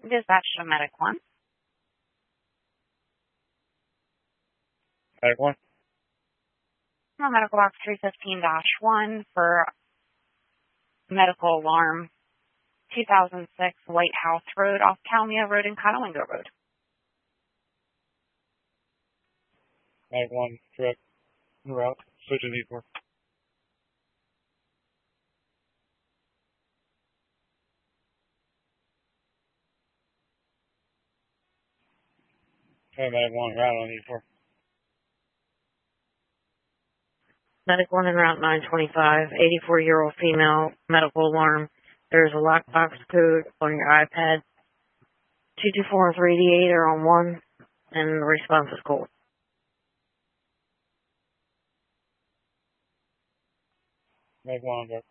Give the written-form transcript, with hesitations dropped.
Dispatch to Medic 1. Medic 1. Medical box 315-1 for medical alarm 2006 White House Road off Calmia Road and Catalingo Road. Medic 1, correct. Route. Switch and E4. Okay, Medic 1, route on E4. Medic 1 en route 925, 84-year-old female, medical alarm. There's a lockbox code on your iPad. 224 and 388 are on 1, and the response is cold. Medic 1, go.